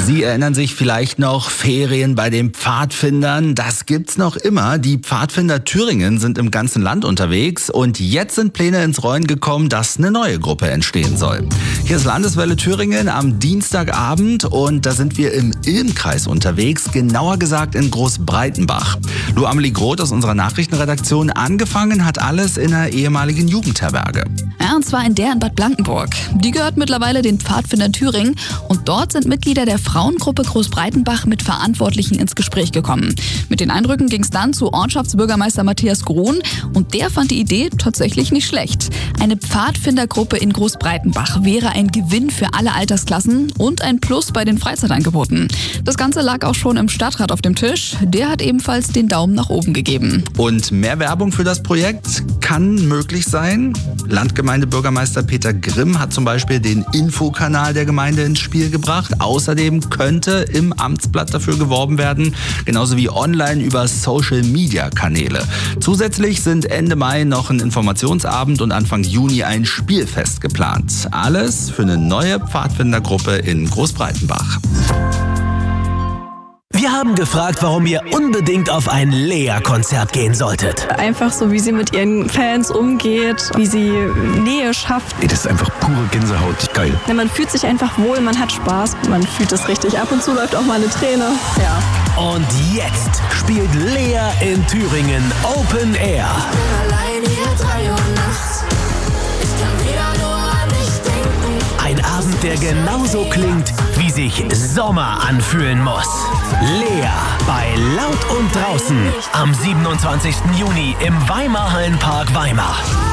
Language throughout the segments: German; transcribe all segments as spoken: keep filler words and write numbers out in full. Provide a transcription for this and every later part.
Sie erinnern sich vielleicht noch, Ferien bei den Pfadfindern, das gibt's noch immer. Die Pfadfinder Thüringen sind im ganzen Land unterwegs und jetzt sind Pläne ins Rollen gekommen, dass eine neue Gruppe entstehen soll. Hier ist Landeswelle Thüringen am Dienstagabend und da sind wir im Ilm-Kreis unterwegs, genauer gesagt in Großbreitenbach. Lou Amelie Groth aus unserer Nachrichtenredaktion, angefangen hat alles in einer ehemaligen Jugendherberge. Ja, und zwar in der in Bad Blankenburg. Die gehört mittlerweile den Pfadfindern Thüringen und dort sind Mitglieder der Frauengruppe Großbreitenbach mit Verantwortlichen ins Gespräch gekommen. Mit den Eindrücken ging es dann zu Ortschaftsbürgermeister Matthias Grohn und der fand die Idee tatsächlich nicht schlecht. Eine Pfadfindergruppe in Großbreitenbach wäre ein Gewinn für alle Altersklassen und ein Plus bei den Freizeitangeboten. Das Ganze lag auch schon im Stadtrat auf dem Tisch. Der hat ebenfalls den Daumen nach oben gegeben. Und mehr Werbung für das Projekt kann möglich sein. Landgemeindebürgermeister Peter Grimm hat zum Beispiel den Infokanal der Gemeinde ins Spiel gebracht. Außerdem könnte im Amtsblatt dafür geworben werden, genauso wie online über Social-Media-Kanäle. Zusätzlich sind Ende Mai noch ein Informationsabend und Anfang Juni ein Spielfest geplant. Alles für eine neue Pfadfindergruppe in Großbreitenbach. Wir haben gefragt, warum ihr unbedingt auf ein Lea-Konzert gehen solltet. Einfach so, wie sie mit ihren Fans umgeht, wie sie Nähe schafft. Ey, das ist einfach pure Gänsehaut, geil. Ja, man fühlt sich einfach wohl, man hat Spaß, man fühlt es richtig. Ab und zu läuft auch mal eine Träne. Ja. Und jetzt spielt Lea in Thüringen Open Air. Ich bin allein hier drei Uhr nachts. Ich kann wieder nur an dich denken. Ein Abend, der genauso klingt, wie sich Sommer anfühlen muss. Lea bei Laut und Draußen am siebenundzwanzigsten Juni im Weimar-Hallenpark Weimar.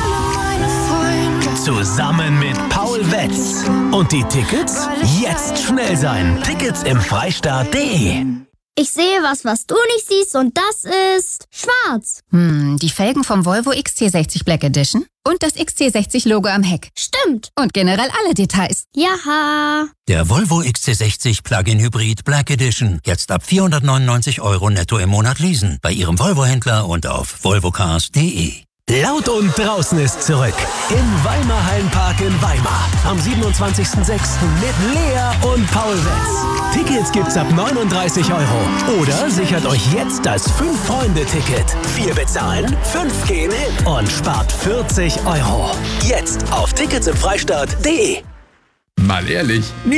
Zusammen mit Paul Wetz. Und die Tickets? Jetzt schnell sein. Tickets im Freistaat punkt de. Ich sehe was, was du nicht siehst und das ist schwarz. Hm, die Felgen vom Volvo X C sechzig Black Edition und das X C sechzig Logo am Heck. Stimmt. Und generell alle Details. Jaha. Der Volvo X C sechzig Plug-in Hybrid Black Edition. Jetzt ab vierhundertneunundneunzig Euro netto im Monat leasen. Bei Ihrem Volvo-Händler und auf volvocars punkt de. Laut und Draußen ist zurück im Weimar-Hallenpark in Weimar am siebenundzwanzigsten sechsten mit Lea und Paul Wetz. Tickets gibt's ab neununddreißig Euro oder sichert euch jetzt das Fünf-Freunde-Ticket. Vier bezahlen, fünf gehen hin und spart vierzig Euro. Jetzt auf Tickets im Freistaat punkt de. Mal ehrlich,